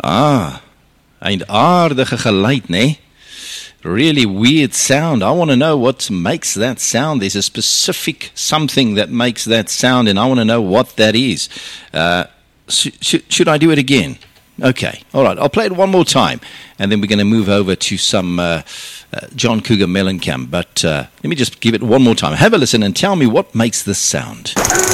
Eienaardige geluid, né? Really weird sound. I want to know what makes that sound. There's a specific something that makes that sound, and I want to know what that is. Should I do it again? Okay, all right. I'll play it one more time, and then we're going to move over to some John Cougar Mellencamp. But let me just give it one more time. Have a listen and tell me what makes this sound.